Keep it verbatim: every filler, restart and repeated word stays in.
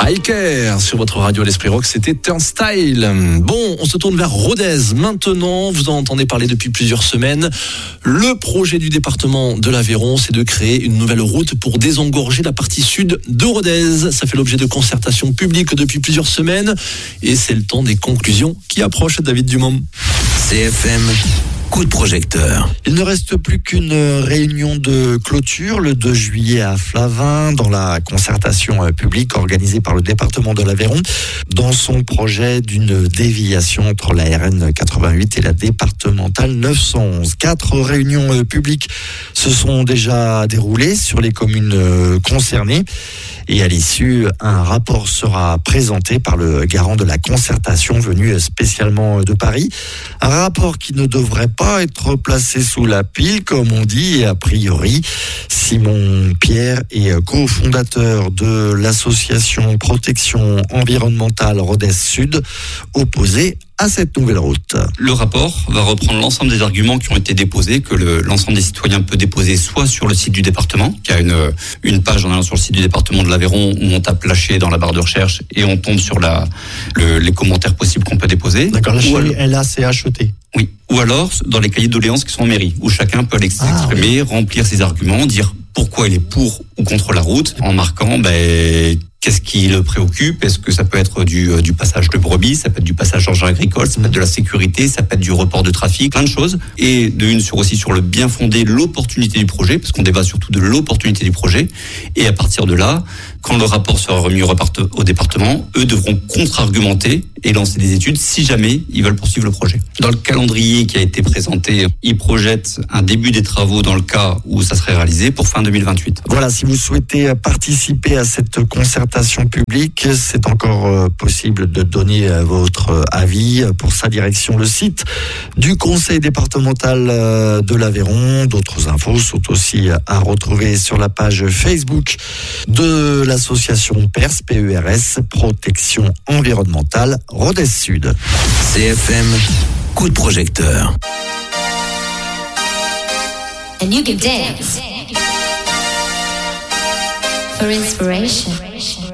I Care sur votre radio à l'Esprit Rock, c'était Turnstile. Bon, on se tourne vers Rodez maintenant. Vous en entendez parler depuis plusieurs semaines. Le projet du département de l'Aveyron, c'est de créer une nouvelle route pour désengorger la partie sud de Rodez. Ça fait l'objet de concertations publiques depuis plusieurs semaines et c'est le temps des conclusions qui approchent. David Dumont. C F M. Coup de projecteur. Il ne reste plus qu'une réunion de clôture le deux juillet à Flavin dans la concertation publique organisée par le département de l'Aveyron dans son projet d'une déviation entre la R N quatre-vingt-huit et la départementale neuf cent onze. Quatre réunions publiques se sont déjà déroulées sur les communes concernées et à l'issue, un rapport sera présenté par le garant de la concertation venu spécialement de Paris. Un rapport qui ne devrait pas être placé sous la pile, comme on dit, et a priori, Simon Pierre est cofondateur de l'association Protection Environnementale Rodez Sud, opposé à cette nouvelle route. Le rapport va reprendre l'ensemble des arguments qui ont été déposés, que le, l'ensemble des citoyens peut déposer soit sur le site du département, qui a une, une page en allant sur le site du département de l'Aveyron où on tape lâcher dans la barre de recherche et on tombe sur la, le, les commentaires possibles qu'on peut déposer. D'accord, lâcher L A C H E T. Oui, ou alors dans les cahiers de doléances qui sont en mairie, où chacun peut l'exprimer, ah, oui. remplir ses arguments, dire pourquoi il est pour ou contre la route, en marquant ben, qu'est-ce qui le préoccupe. Est-ce que ça peut être du, du passage de brebis, ça peut être du passage d'engins agricoles, ça peut être de la sécurité, ça peut être du report de trafic, plein de choses. Et de une sur aussi sur le bien fondé, l'opportunité du projet, parce qu'on débat surtout de l'opportunité du projet. Et à partir de là, quand le rapport sera remis au, repart- au département, eux devront contre-argumenter et lancer des études si jamais ils veulent poursuivre le projet. Dans le calendrier qui a été présenté, ils projettent un début des travaux dans le cas où ça serait réalisé pour fin deux mille vingt-huit. Voilà, si vous souhaitez participer à cette concertation publique, c'est encore possible de donner votre avis. Pour sa direction, le site du conseil départemental de l'Aveyron. D'autres infos sont aussi à retrouver sur la page Facebook de l'association P E R S, P E R S, Protection Environnementale Rodez Sud. C F M, coup de projecteur. And you can dance for inspiration.